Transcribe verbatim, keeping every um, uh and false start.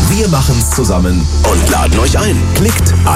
Wir machen's zusammen und laden euch ein. Klickt